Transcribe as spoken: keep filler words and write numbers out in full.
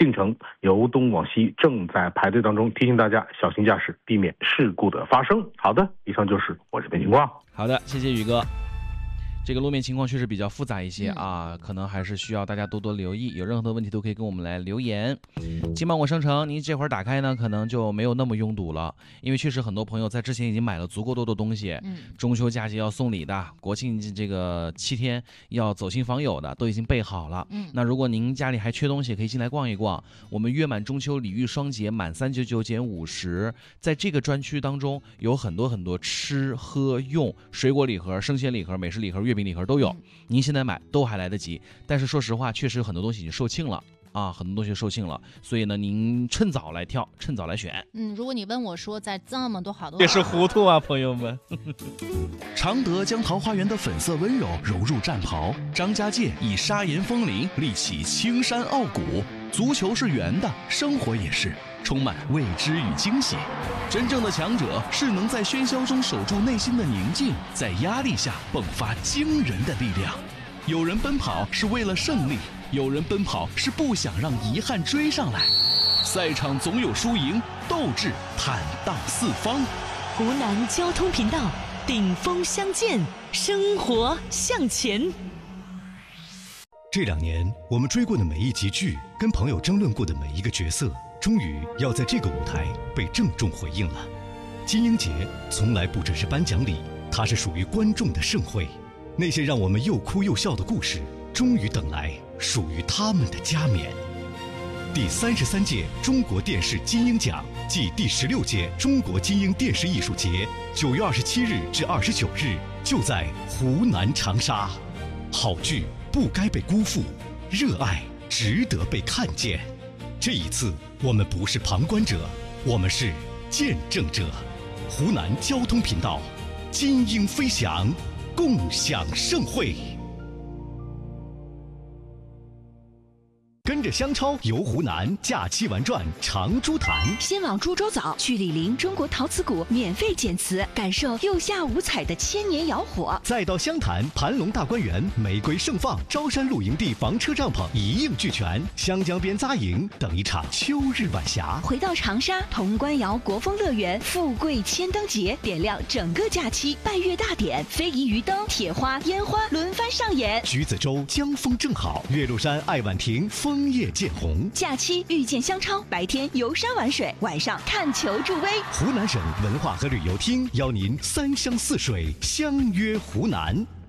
进程由东往西正在排队当中，提醒大家小心驾驶，避免事故的发生。好的，以上就是我这边情况。 好的，谢谢宇哥。这个路面情况确实比较复杂一些啊，嗯、可能还是需要大家多多留意。有任何的问题都可以跟我们来留言。金芒果商城，您这会儿打开呢，可能就没有那么拥堵了，因为确实很多朋友在之前已经买了足够多的东西。嗯，中秋假期要送礼的，国庆这个七天要走亲访友的，都已经备好了。嗯，那如果您家里还缺东西，可以进来逛一逛。我们约满中秋礼遇双节，满三九九减五十，在这个专区当中有很多很多吃喝用，水果礼盒、生鲜礼盒、美食礼盒、月饼礼盒都有，您现在买都还来得及。但是说实话，确实有很多东西已经售罄了啊，很多东西售罄了，所以呢，您趁早来挑，趁早来选。 嗯，如果你问我说，在这么多好多， 也是糊涂啊，朋友们。 常德将桃花源的粉色温柔揉入战袍，张家界以砂岩风铃立起青山傲骨。足球是圆的，生活也是。充满未知与惊喜，真正的强者是能在喧嚣中守住内心的宁静，在压力下迸发惊人的力量。有人奔跑是为了胜利，有人奔跑是不想让遗憾追上来。赛场总有输赢，斗志坦荡四方。 湖南交通频道，顶峰相见，生活向前。 这两年，我们追过的每一集剧，跟朋友争论过的每一个角色，终于要在这个舞台被郑重回应了。金鹰节从来不只是颁奖礼，它是属于观众的盛会。那些让我们又哭又笑的故事，终于等来属于他们的加冕。第三十三届中国电视金鹰奖暨第十六届中国金鹰电视艺术节，九月二十七日至二十九日，就在湖南长沙。好剧不该被辜负，热爱值得被看见。这一次，我们不是旁观者，我们是见证者。湖南交通频道，金鹰飞翔，共享盛会。跟着香超游湖南，假期玩转长株潭。 先往株洲早，去莅临中国陶瓷谷，免费剪瓷，感受釉下五彩的千年窑火。 再到湘潭盘龙大观园，玫瑰盛放，招山露营地房车帐篷一应俱全，湘江边扎营，等一场秋日晚霞。 回到长沙潼关窑国风乐园，富贵千灯节点亮整个假期，拜月大典，非遗鱼灯、铁花、烟花轮番上演。 橘子洲江风正好，岳麓山爱晚亭枫叶渐红。 假期遇见香超，白天游山玩水，晚上看球助威。 湖南省文化和旅游厅邀您三山四水相约湖南。